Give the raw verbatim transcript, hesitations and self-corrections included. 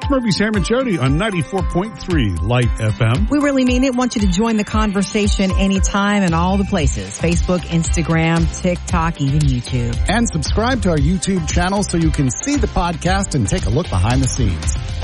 It's Murphy, Sam, and Jody on ninety-four point three Light F M. We really mean it. Want you to join the conversation anytime and all the places. Facebook, Instagram, TikTok, even YouTube. And subscribe to our YouTube channel so you can see the podcast and take a look behind the scenes.